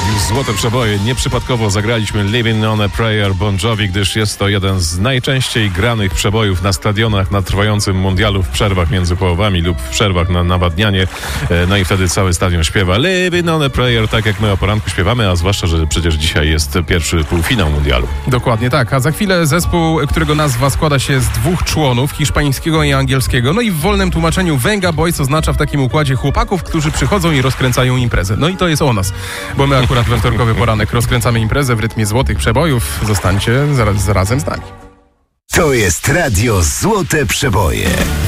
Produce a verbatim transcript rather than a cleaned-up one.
Złote przeboje. Nieprzypadkowo zagraliśmy Living on a Prayer Bon Jovi, gdyż jest to jeden z najczęściej granych przebojów na stadionach na trwającym mundialu w przerwach między połowami lub w przerwach na nawadnianie. No i wtedy cały stadion śpiewa Living on a Prayer, tak jak my o poranku śpiewamy, a zwłaszcza, że przecież dzisiaj jest pierwszy półfinał mundialu. Dokładnie tak, a za chwilę zespół, którego nazwa składa się z dwóch członów, hiszpańskiego i angielskiego. No i w wolnym tłumaczeniu Venga Boys oznacza w takim układzie chłopaków, którzy przychodzą i rozkręcają imprezę. No i to jest o nas, bo my akurat we wtorkowy poranek rozkręcamy imprezę w rytmie złotych przebojów. Zostańcie zaraz razem z nami. To jest Radio Złote Przeboje.